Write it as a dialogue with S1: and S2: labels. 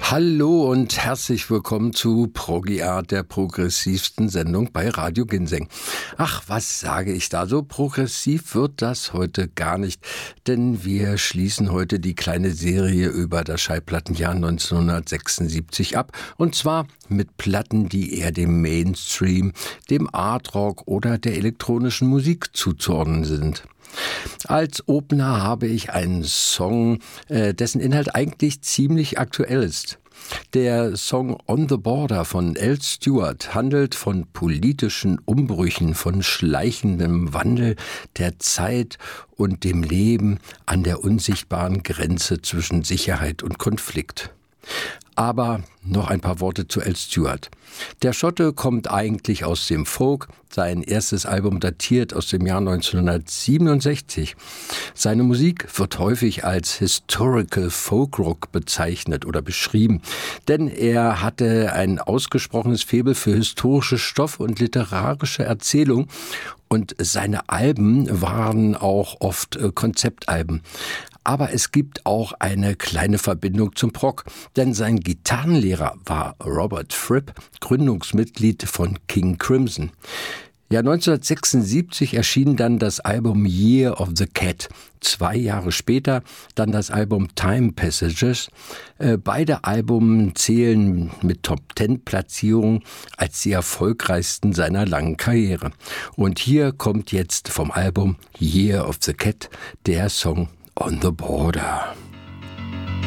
S1: Hallo und herzlich willkommen zu Proggy Art, der progressivsten Sendung bei Radio Ginseng. Ach, was sage ich da? So progressiv wird das heute gar nicht, denn wir schließen heute die kleine Serie über das Schallplattenjahr 1976 ab. Und zwar mit Platten, die eher dem Mainstream, dem Artrock oder der elektronischen Musik zuzuordnen sind. Als Opener habe ich einen Song, dessen Inhalt eigentlich ziemlich aktuell ist. Der Song On the Border von Al Stewart handelt von politischen Umbrüchen, von schleichendem Wandel der Zeit und dem Leben an der unsichtbaren Grenze zwischen Sicherheit und Konflikt. Aber noch ein paar Worte zu Al Stewart. Der Schotte kommt eigentlich aus dem Folk. Sein erstes Album datiert aus dem Jahr 1967. Seine Musik wird häufig als Historical Folk Rock bezeichnet oder beschrieben, denn er hatte ein ausgesprochenes Faible für historische Stoff und literarische Erzählung. Und seine Alben waren auch oft Konzeptalben. Aber es gibt auch eine kleine Verbindung zum Prog, denn sein Gitarrenlehrer war Robert Fripp, Gründungsmitglied von King Crimson. Ja, 1976 erschien dann das Album Year of the Cat. 2 Jahre später dann das Album Time Passages. Beide Alben zählen mit Top-10-Platzierungen als die erfolgreichsten seiner langen Karriere. Und hier kommt jetzt vom Album Year of the Cat der Song On the Border.